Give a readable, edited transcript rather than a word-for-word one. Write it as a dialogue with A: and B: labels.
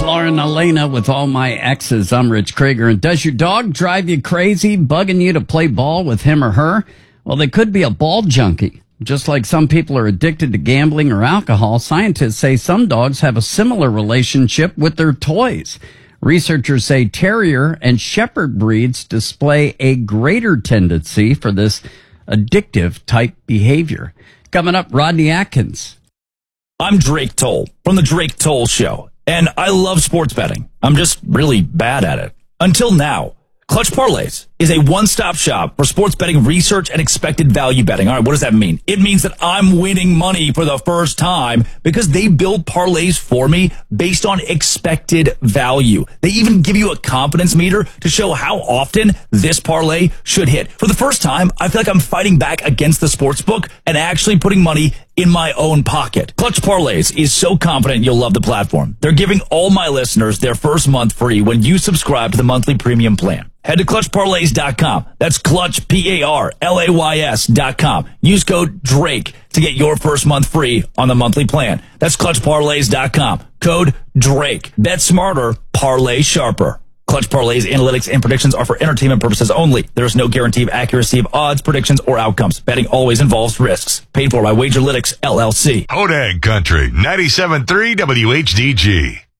A: It's Lauren Elena with All My Exes. I'm Rich Krager. And does your dog drive you crazy, bugging you to play ball with him or her? Well, they could be a ball junkie. Just like some people are addicted to gambling or alcohol, scientists say some dogs have a similar relationship with their toys. Researchers say Terrier and Shepherd breeds display a greater tendency for this addictive type behavior. Coming up, Rodney Atkins.
B: I'm Drake Toll from The Drake Toll Show, and I love sports betting. I'm just really bad at it. Until now. Clutch Parlays is a one-stop shop for sports betting research and expected value betting. All right, what does that mean? It means that I'm winning money for the first time because they build parlays for me based on expected value. They even give you a confidence meter to show how often this parlay should hit. For the first time, I feel like I'm fighting back against the sports book and actually putting money in my own pocket. Clutch Parlays is so confident you'll love the platform. They're giving all my listeners their first month free when you subscribe to the monthly premium plan. Head to ClutchParlays.com. That's Clutch, PARLAYS.com. Use code DRAKE to get your first month free on the monthly plan. That's ClutchParlays.com. Code DRAKE. Bet smarter, parlay sharper. Clutch Parlays, analytics, and predictions are for entertainment purposes only. There is no guarantee of accuracy of odds, predictions, or outcomes. Betting always involves risks. Paid for by Wagerlytics, LLC.
C: Hodag Country, 97.3 WHDG.